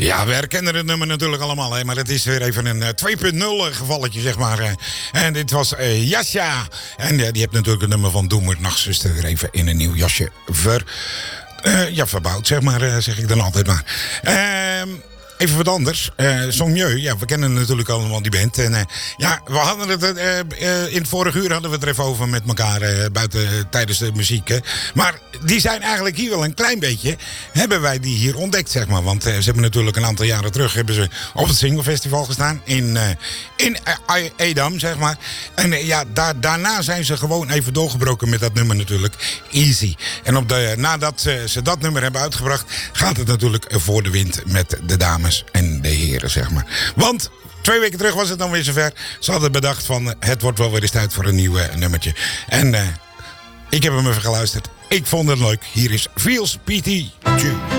Ja, we herkennen het nummer natuurlijk allemaal, hè, maar het is weer even een 2.0 gevalletje, zeg maar. En dit was Jasja. En die heeft natuurlijk het nummer van Doe mijn nachtzuster weer even in een nieuw jasje verbouwd, zeg maar, zeg ik dan altijd maar. Even wat anders. Sommieu, ja, we kennen natuurlijk allemaal die band. En ja, we hadden het in het vorige uur hadden we het er even over met elkaar buiten tijdens de muziek. Hè. Maar die zijn eigenlijk hier wel een klein beetje, hebben wij die hier ontdekt, zeg maar. Want ze hebben natuurlijk een aantal jaren terug hebben ze op het Single Festival gestaan in Edam, zeg maar. En ja, daarna zijn ze gewoon even doorgebroken met dat nummer natuurlijk. Easy. En nadat ze dat nummer hebben uitgebracht, gaat het natuurlijk voor de wind met de dames en de heren, zeg maar. Want 2 weken terug was het dan weer zover. Ze hadden bedacht van het wordt wel weer eens tijd voor een nieuw nummertje. En ik heb hem even geluisterd. Ik vond het leuk. Hier is Feels PT 2.